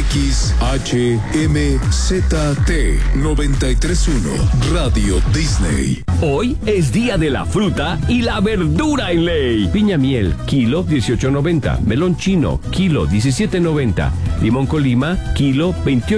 XHMZT 931 Radio Disney. Hoy es día de la fruta y la verdura en Ley. Piña miel, kilo 18.90. Melón chino, kilo 17.90. Limón Colima, kilo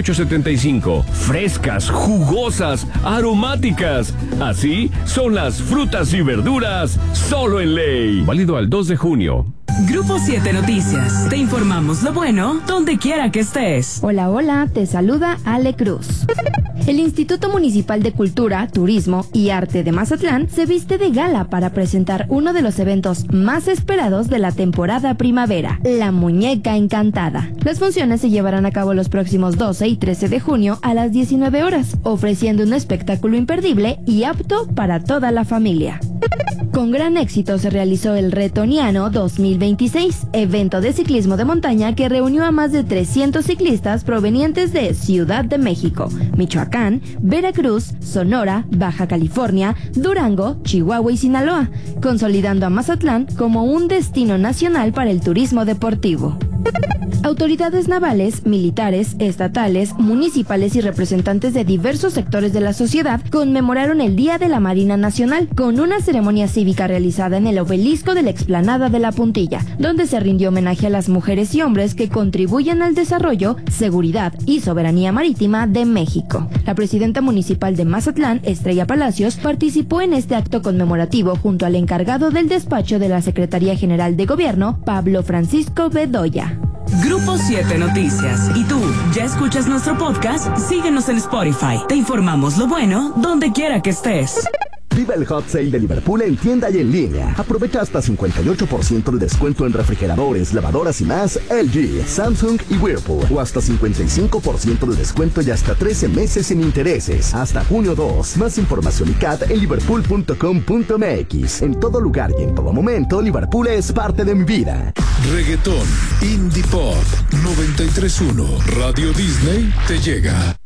28.75. Frescas, jugosas, aromáticas. Así son las frutas y verduras solo en Ley. Válido al 2 de junio. Grupo 7 Noticias. Te informamos lo bueno donde quiera que estés. Hola, hola, te saluda Ale Cruz. El Instituto Municipal de Cultura, Turismo y Arte de Mazatlán se viste de gala para presentar uno de los eventos más esperados de la temporada primavera, la Muñeca Encantada. Las funciones se llevarán a cabo los próximos 12 y 13 de junio a las 19 horas, ofreciendo un espectáculo imperdible y apto para toda la familia. Con gran éxito se realizó el Retoniano 2026, evento de ciclismo de montaña que reunió a más de 300 ciclistas provenientes de Ciudad de México, Michoacán, Veracruz, Sonora, Baja California, Durango, Chihuahua y Sinaloa, consolidando a Mazatlán como un destino nacional para el turismo deportivo. Autoridades navales, militares, estatales, municipales y representantes de diversos sectores de la sociedad conmemoraron el Día de la Marina Nacional con una ceremonia cívica realizada en el obelisco de la explanada de la Puntilla, donde se rindió homenaje a las mujeres y hombres que contribuyen al desarrollo, seguridad y soberanía marítima de México. La presidenta municipal de Mazatlán, Estrella Palacios, participó en este acto conmemorativo junto al encargado del despacho de la Secretaría General de Gobierno, Pablo Francisco Bedoya. Grupo 7 Noticias. ¿Y tú, ya escuchas nuestro podcast? Síguenos en Spotify. Te informamos lo bueno donde quiera que estés. Viva el Hot Sale de Liverpool en tienda y en línea. Aprovecha hasta 58% de descuento en refrigeradores, lavadoras y más LG, Samsung y Whirlpool. O hasta 55% de descuento y hasta 13 meses sin intereses. Hasta junio 2. Más información y CAT en liverpool.com.mx. En todo lugar y en todo momento, Liverpool es parte de mi vida. Reggaetón, Indie Pop 931 Radio Disney te llega.